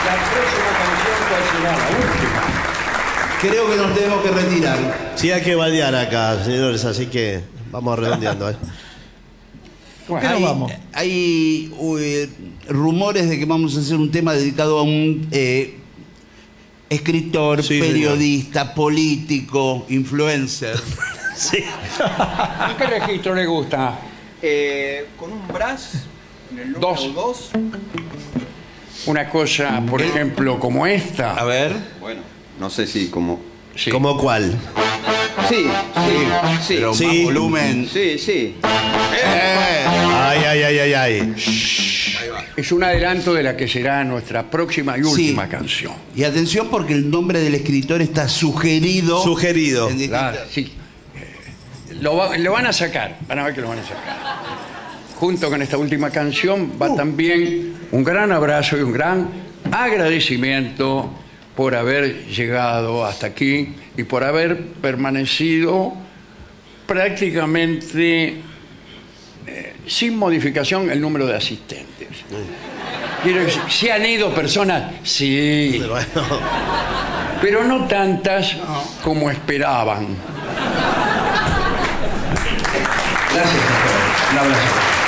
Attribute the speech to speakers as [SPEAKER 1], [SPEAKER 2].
[SPEAKER 1] La próxima canción, ¿cuál será? La última.
[SPEAKER 2] Creo que nos tenemos que retirar.
[SPEAKER 3] Sí, hay que baldear acá, señores, así que vamos redondeando.
[SPEAKER 4] ¿Por qué no vamos?
[SPEAKER 2] Hay rumores de que vamos a hacer un tema dedicado a un escritor,
[SPEAKER 3] Sí,
[SPEAKER 2] periodista, político, influencer.
[SPEAKER 3] Sí.
[SPEAKER 1] ¿Y qué registro le gusta?
[SPEAKER 5] Con un brass en el
[SPEAKER 1] Dos.
[SPEAKER 5] número 2.
[SPEAKER 1] Una cosa, por ejemplo, como
[SPEAKER 2] A
[SPEAKER 1] esta.
[SPEAKER 2] ver.
[SPEAKER 5] Bueno, no sé si como.
[SPEAKER 1] Sí.
[SPEAKER 3] ¿Cómo cuál?
[SPEAKER 5] Sí, sí,
[SPEAKER 2] Pero
[SPEAKER 3] Sí.
[SPEAKER 2] más volumen.
[SPEAKER 5] sí, sí.
[SPEAKER 3] Ay, ay, ay, ay, ay.
[SPEAKER 1] Es un adelanto de la que será nuestra próxima y última
[SPEAKER 2] Sí.
[SPEAKER 1] canción.
[SPEAKER 2] Y atención porque el nombre del escritor está sugerido.
[SPEAKER 3] Sugerido.
[SPEAKER 2] en distintas-
[SPEAKER 1] Claro, sí. Lo van a sacar, van a ver que lo van a sacar. Junto con esta última canción va también un gran abrazo y un gran agradecimiento por haber llegado hasta aquí y por haber permanecido prácticamente sin modificación el número de asistentes. Quiero decir, ¿se han ido personas? Sí,
[SPEAKER 3] Bueno,
[SPEAKER 1] pero no tantas como esperaban. Gracias a todos. Un abrazo.